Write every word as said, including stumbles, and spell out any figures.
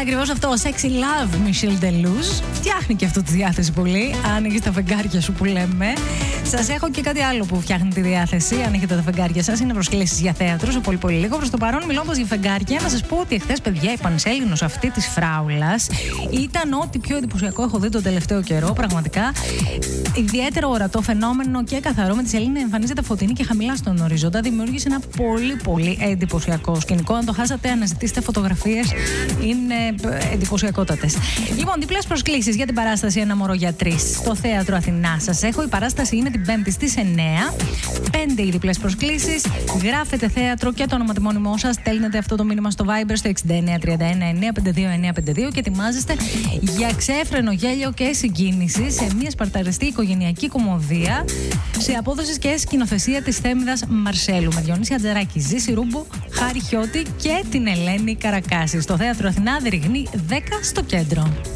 ακριβώς αυτό. Sexy Love, Michelle Deleuze. Φτιάχνει και αυτό τη διάθεση πολύ. Αν έχεις τα φεγγάρια σου που λέμε. Σας έχω και κάτι άλλο που φτιάχνει τη διάθεση. Αν έχετε τα φεγγάρια σας, είναι προσκλήσεις για θέατρο. Σε πολύ πολύ λίγο. Προς το παρόν, μιλώντας για φεγγάρια, να σας πω ότι εχθές, παιδιά, η Πανσέλινος αυτή της φράουλας ήταν ό,τι πιο εντυπωσιακό έχω δει τον τελευταίο καιρό. Πραγματικά. Ιδιαίτερο ορατό φαινόμενο και καθαρό, με τη σελήνη να εμφανίζεται φωτεινή και χαμηλά στον οριζόντα. Δημιούργησε ένα πολύ πολύ εντυπωσιακό σκηνικό. Αν το χάσατε, αναζητήστε φωτογραφίες. Είναι εντυπωσιακότατες. Λοιπόν, διπλές προσκλήσεις για την παράσταση Ένα μωρό για τρεις στο Θέατρο Αθηνά. Σας έχω. Η παράσταση είναι την Πέμπτη στις εννέα. Πέντε οι διπλές προσκλήσεις. Γράφετε θέατρο και το ονοματεπώνυμό σας. Στέλνετε αυτό το μήνυμα στο Viber στο εξήντα εννέα τριάντα ένα εννέα πενήντα δύο εννέα πενήντα δύο και ετοιμάζεστε για ξέφρενο γέλιο και συγκίνηση σε μια σπαρταριστή οικογενειακή κομμωδία σε απόδοση και σκηνοθεσία της Θέμηδας Μαρσέλου με Διονύση Ατζαράκη, Ζήση Ρούμπο, Χάρη Χιώτη και την Ελένη Καρακάση. Στο Θέατρο Αθηνά, Δεριγνή δέκα στο κέντρο.